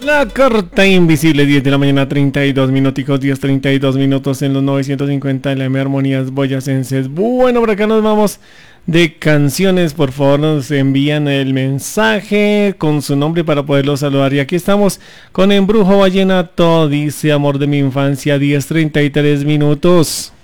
La carta invisible, 10 de la mañana, 32 minuticos, 10:32 minutos en los 950 LM Armonías Boyacenses. Bueno, por acá nos vamos de canciones. Por favor, nos envían el mensaje con su nombre para poderlo saludar. Y aquí estamos con Embrujo Vallenato, dice Amor de mi infancia, 10:33 minutos.